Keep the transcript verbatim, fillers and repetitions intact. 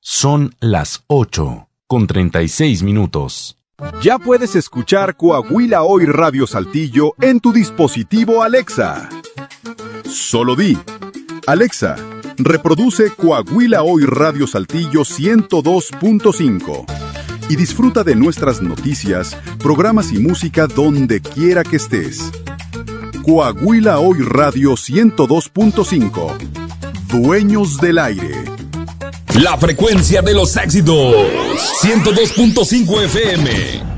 Son las ocho con treinta y seis minutos. Ya puedes escuchar Coahuila Hoy Radio Saltillo en tu dispositivo Alexa. Solo di: Alexa, reproduce Coahuila Hoy Radio Saltillo ciento dos punto cinco y disfruta de nuestras noticias, programas y música donde quiera que estés. Coahuila Hoy Radio ciento dos punto cinco. Dueños del aire. La frecuencia de los éxitos. ciento dos punto cinco F M.